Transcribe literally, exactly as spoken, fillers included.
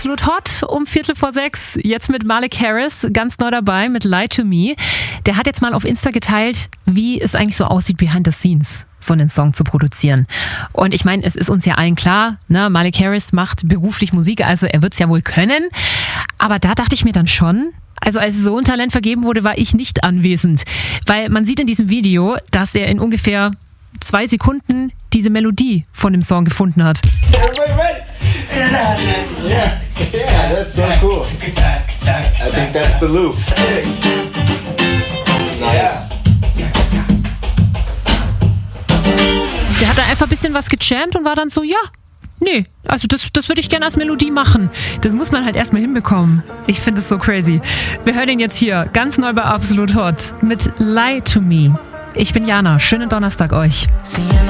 Absolut hot um Viertel vor sechs. Jetzt mit Malik Harris, ganz neu dabei mit Lie to Me. Der hat jetzt mal auf Insta geteilt, wie es eigentlich so aussieht behind the scenes, so einen Song zu produzieren. Und ich meine, es ist uns ja allen klar, ne, Malik Harris macht beruflich Musik, also er wird es ja wohl können. Aber da dachte ich mir dann schon, also als so ein Talent vergeben wurde, war ich nicht anwesend. Weil man sieht in diesem Video, dass er in ungefähr zwei Sekunden diese Melodie von dem Song gefunden hat. Everybody ready? Yeah, yeah, that's so cool. I think that's the loop. Nice. Der hat da einfach ein bisschen was gejammt und war dann so, ja, nee, also das, das würde ich gerne als Melodie machen. Das muss man halt erstmal hinbekommen. Ich finde es so crazy. Wir hören ihn jetzt hier, ganz neu bei Absolut Hot, mit Lie to Me. Ich bin Jana, schönen Donnerstag euch.